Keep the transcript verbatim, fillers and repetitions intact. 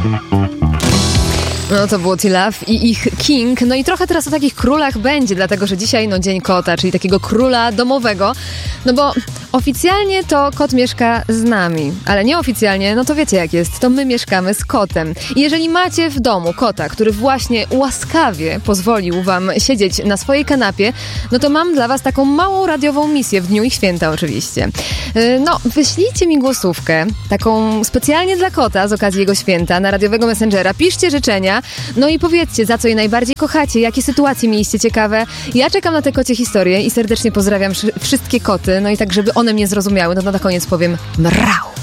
No to było T-Love i ich King. No i trochę teraz o takich królach będzie, dlatego że dzisiaj no Dzień Kota, czyli takiego króla domowego. No bo oficjalnie to kot mieszka z nami, ale nieoficjalnie, no to wiecie jak jest, to my mieszkamy z kotem. I jeżeli macie w domu kota, który właśnie łaskawie pozwolił wam siedzieć na swojej kanapie, no to mam dla was taką małą radiową misję w dniu ich święta oczywiście. No, wyślijcie mi głosówkę, taką specjalnie dla kota z okazji jego święta na radiowego Messengera. Piszcie życzenia, no i powiedzcie, za co je najbardziej kochacie, jakie sytuacje mieliście ciekawe. Ja czekam na te kocie historie i serdecznie pozdrawiam wszystkie koty, no i tak, żeby one mnie zrozumiały, no to na koniec powiem mrał.